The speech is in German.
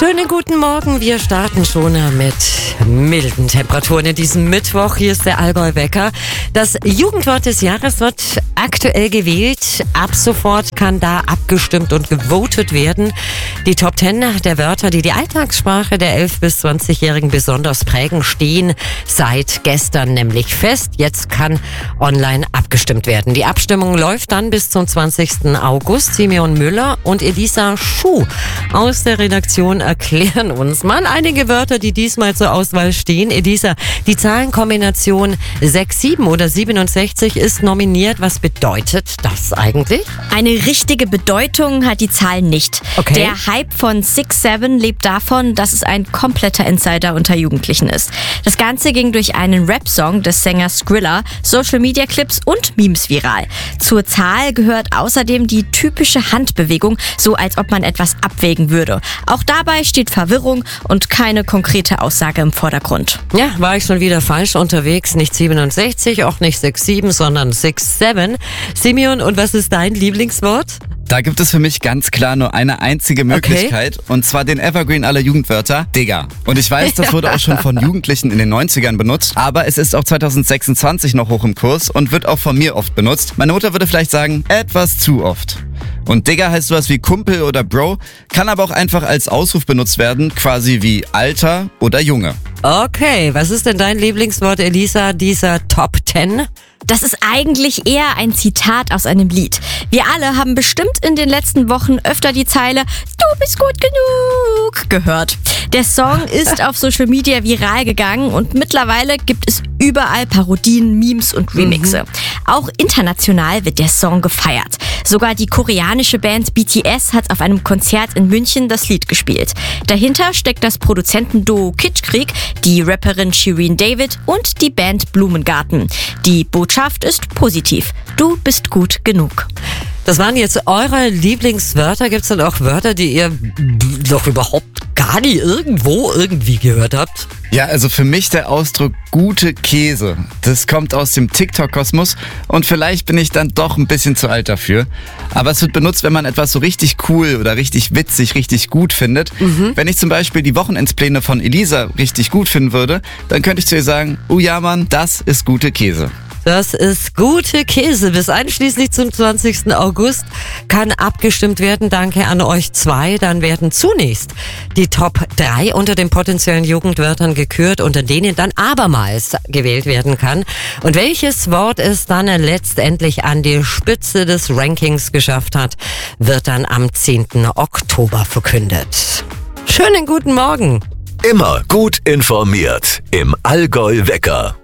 Schönen guten Morgen. Wir starten schon mit milden Temperaturen in diesem Mittwoch. Hier ist der Allgäu-Wecker. Das Jugendwort des Jahres wird aktuell gewählt. Ab sofort kann da abgestimmt und gewotet werden. Die Top 10 der Wörter, die die Alltagssprache der 11- bis 20-Jährigen besonders prägen, stehen seit gestern nämlich fest. Jetzt kann online abgestimmt werden. Die Abstimmung läuft dann bis zum 20. August. Simeon Müller und Elisa Schuh aus der Redaktion erklären uns mal einige Wörter, die diesmal zur Auswahl stehen. Elisa, die Zahlenkombination 67 oder 67 ist nominiert. Was bedeutet das eigentlich? Eine richtige Bedeutung hat die Zahl nicht. Okay. Der Hype von 6-7 lebt davon, dass es ein kompletter Insider unter Jugendlichen ist. Das Ganze ging durch einen Rap-Song des Sängers Skrilla, Social-Media-Clips und Memes viral. Zur Zahl gehört außerdem die typische Handbewegung, so als ob man etwas abwägen würde. Auch dabei steht Verwirrung und keine konkrete Aussage im Vordergrund. Ja, war ich schon wieder falsch unterwegs. Nicht 67, auch nicht 67, sondern 67. Simeon, und was ist dein Lieblingswort? Da gibt es für mich ganz klar nur eine einzige Möglichkeit, und zwar den Evergreen aller Jugendwörter, Digga. Und ich weiß, das wurde auch schon von Jugendlichen in den 90ern benutzt, aber es ist auch 2026 noch hoch im Kurs und wird auch von mir oft benutzt. Meine Mutter würde vielleicht sagen, etwas zu oft. Und Digga heißt sowas wie Kumpel oder Bro, kann aber auch einfach als Ausruf benutzt werden, quasi wie Alter oder Junge. Okay, was ist denn dein Lieblingswort, Elisa, dieser Top 10? Das ist eigentlich eher ein Zitat aus einem Lied. Wir alle haben bestimmt in den letzten Wochen öfter die Zeile "Du bist gut genug" gehört. Der Song ist auf Social Media viral gegangen und mittlerweile gibt es überall Parodien, Memes und Remixe. Auch international wird der Song gefeiert. Sogar die koreanische Band BTS hat auf einem Konzert in München das Lied gespielt. Dahinter steckt das Produzentenduo Kitschkrieg, die Rapperin Shirin David und die Band Blumengarten. Die Botschaft ist positiv. Du bist gut genug. Das waren jetzt eure Lieblingswörter. Gibt es denn auch Wörter, die ihr doch überhaupt gar nie irgendwo irgendwie gehört habt? Ja, also für mich der Ausdruck gute Käse. Das kommt aus dem TikTok-Kosmos und vielleicht bin ich dann doch ein bisschen zu alt dafür. Aber es wird benutzt, wenn man etwas so richtig cool oder richtig witzig, richtig gut findet. Wenn ich zum Beispiel die Wochenendspläne von Elisa richtig gut finden würde, dann könnte ich zu ihr sagen, oh ja Mann, das ist gute Käse. Das ist gute Käse. Bis einschließlich zum 20. August kann abgestimmt werden. Danke an euch zwei. Dann werden zunächst die Top 3 unter den potenziellen Jugendwörtern gekürt, unter denen dann abermals gewählt werden kann. Und welches Wort es dann letztendlich an die Spitze des Rankings geschafft hat, wird dann am 10. Oktober verkündet. Schönen guten Morgen. Immer gut informiert im Allgäu-Wecker.